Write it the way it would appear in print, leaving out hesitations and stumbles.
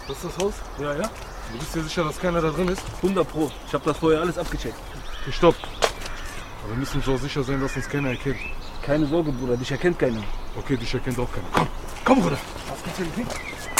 Das ist das Haus? Ja, ja. Du bist dir sicher, dass keiner da drin ist? 100 Pro. Ich habe das vorher alles abgecheckt. Okay, stopp. Aber wir müssen uns auch sicher sein, dass uns keiner erkennt. Keine Sorge, Bruder, dich erkennt keiner. Okay, dich erkennt auch keiner. Komm, Bruder. Was gibt's denn?